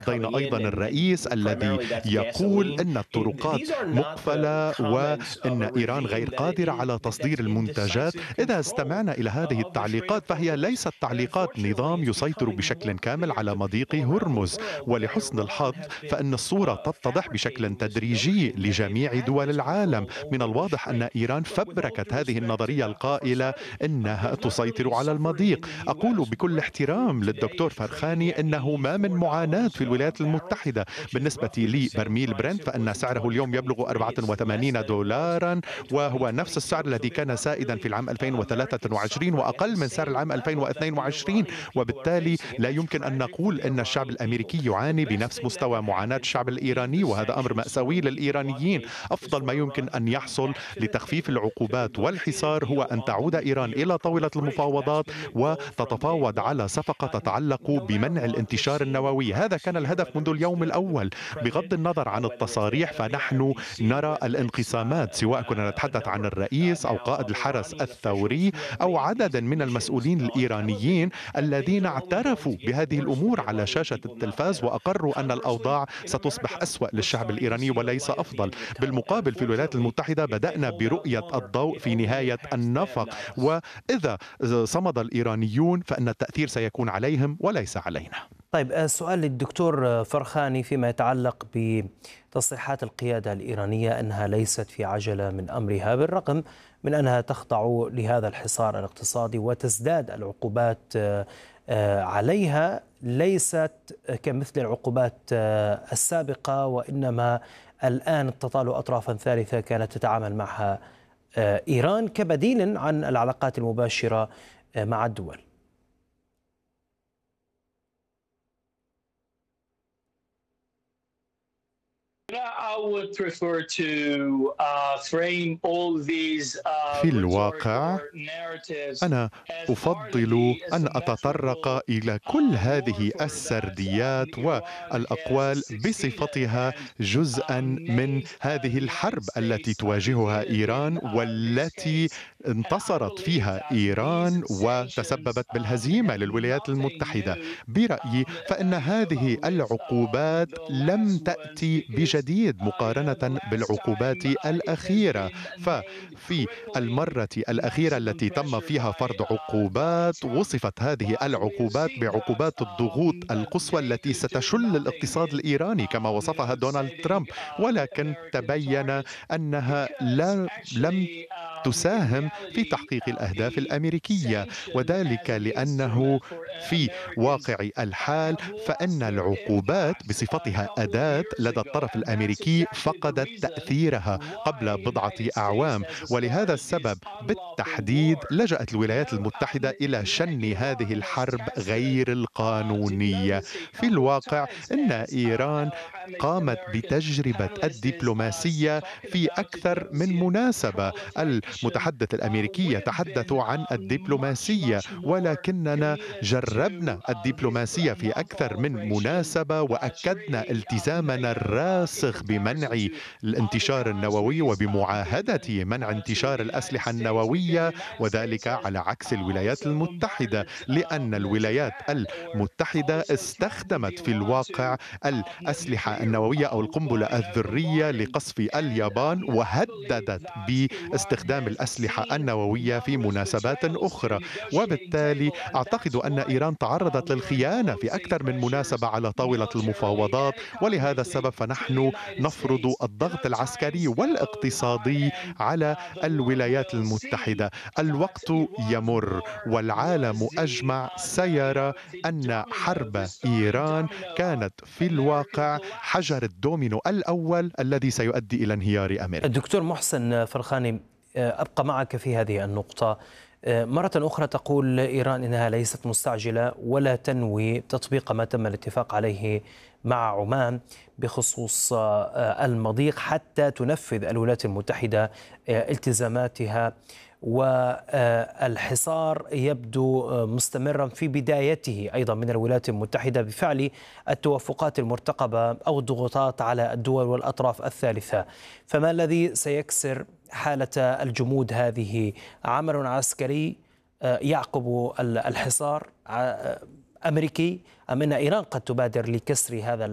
بين أيضا الرئيس الذي يقول أن الطرقات مقفلة وأن إيران غير قادرة على تصدير المنتجات. إذا استمعنا إلى هذه التعليقات فهي ليست تعليقات نظام يسيطر بشكل كامل على مضيق هرمز، ولحسن الحظ فإن الصورة تتضح بشكل تدريجي لجميع دول العالم. من الواضح أن إيران فبركت هذه النظرية القائلة أنها تسيطر على المضيق. أقول بكل احترام للدكتور فرخاني أنه ما من معاناة في الولايات المتحدة. بالنسبة لي برميل برنت فإن سعره اليوم يبلغ 84 دولارا، وهو نفس السعر الذي كان سائدا في العام 2023 وأقل من سعر العام 2022، وبالتالي لا يمكن أن نقول أن الشعب الأمريكي يعاني بنفس مستوى معاناة الشعب الإيراني، وهذا أمر مأساوي للإيرانيين. أفضل ما يمكن أن يحصل لتخفيف العقوبات والحصار هو أن تعود إيران إلى طاولة المفاوضات وتتفاوض على صفقة تتعلق بمنع الانتشار النووي. هذا كان الهدف منذ اليوم الأول. بغض النظر عن التصاريح فنحن نرى الانقسامات، سواء كنا نتحدث عن الرئيس أو قائد الحرس الثوري أو عدد من المسؤولين الإيرانيين الذين اعترفوا بهذه الأمور على شاشة التلفاز وأقروا أن الأوضاع ستصبح أسوأ للشعب الإيراني وليس أفضل. بالمقابل في الولايات المتحدة بدأنا برؤية الضوء في نهاية النفق، وإذا صمد الإيرانيون فإن التأثير سيكون عليهم وليس علينا. طيب، السؤال للدكتور فرخاني فيما يتعلق بتصريحات القيادة الإيرانية أنها ليست في عجلة من أمرها، بالرغم من أنها تخضع لهذا الحصار الاقتصادي وتزداد العقوبات عليها، ليست كمثل العقوبات السابقة، وإنما الآن تطال أطرافا ثالثة كانت تتعامل معها إيران كبديل عن العلاقات المباشرة مع الدول. في الواقع أنا أفضل أن أتطرق إلى كل هذه السرديات والأقوال بصفتها جزءا من هذه الحرب التي تواجهها إيران، والتي انتصرت فيها إيران وتسببت بالهزيمة للولايات المتحدة. برأيي فإن هذه العقوبات لم تأتي بجديد مقارنة بالعقوبات الأخيرة. ففي المرة الأخيرة التي تم فيها فرض عقوبات وصفت هذه العقوبات بعقوبات الضغوط القصوى التي ستشل الاقتصاد الإيراني كما وصفها دونالد ترامب، ولكن تبين أنها لم تساهم في تحقيق الأهداف الأمريكية، وذلك لأنه في واقع الحال فإن العقوبات بصفتها أداة لدى الطرف الأمريكي فقدت تأثيرها قبل بضعة أعوام، ولهذا السبب بالتحديد لجأت الولايات المتحدة إلى شن هذه الحرب غير القانونية. في الواقع إن إيران قامت بتجربة الدبلوماسية في أكثر من مناسبة. المتحدث الأمريكي يتحدث عن الدبلوماسية، ولكننا جربنا الدبلوماسية في أكثر من مناسبة وأكدنا التزامنا الراسخ بمنع الانتشار النووي وبمعاهدة منع انتشار الأسلحة النووية، وذلك على عكس الولايات المتحدة، لأن الولايات المتحدة استخدمت في الواقع الأسلحة النووية أو القنبلة الذرية لقصف اليابان، وهددت باستخدام الأسلحة النووية في مناسبات أخرى. وبالتالي أعتقد أن إيران تعرضت للخيانة في أكثر من مناسبة على طاولة المفاوضات، ولهذا السبب فنحن نفرض الضغط العسكري والاقتصادي على الولايات المتحدة. الوقت يمر والعالم أجمع سيرى أن حرب إيران كانت في الواقع حجر الدومينو الأول الذي سيؤدي إلى انهيار أمريكا. الدكتور محسن فرخاني، أبقى معك في هذه النقطة. مرة أخرى تقول إيران إنها ليست مستعجلة ولا تنوي تطبيق ما تم الاتفاق عليه مع عمان بخصوص المضيق حتى تنفذ الولايات المتحدة التزاماتها، والحصار يبدو مستمرا في بدايته أيضا من الولايات المتحدة بفعل التوافقات المرتقبة أو الضغوطات على الدول والأطراف الثالثة. فما الذي سيكسر حالة الجمود هذه؟ عمل عسكري يعقب الحصار أمريكي، أم أن إيران قد تبادر لكسر هذا